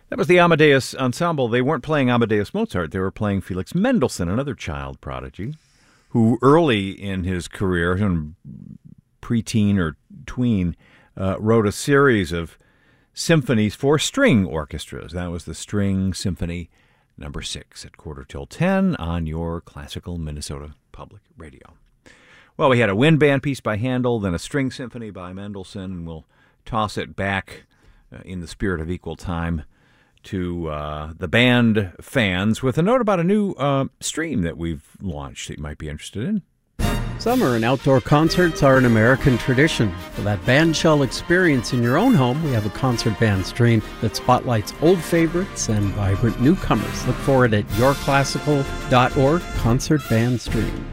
That was the Amadeus Ensemble. They weren't playing Amadeus Mozart. They were playing Felix Mendelssohn, another child prodigy, who early in his career, in preteen or tween, wrote a series of symphonies for string orchestras. That was the String Symphony Number 6 at 9:45 on your classical Minnesota Public Radio. Well, we had a wind band piece by Handel, then a string symphony by Mendelssohn, and we'll toss it back in the spirit of equal time to the band fans with a note about a new stream that we've launched that you might be interested in. Summer and outdoor concerts are an American tradition. For that band shell experience in your own home, we have a concert band stream that spotlights old favorites and vibrant newcomers. Look for it at yourclassical.org, Concert Band Stream.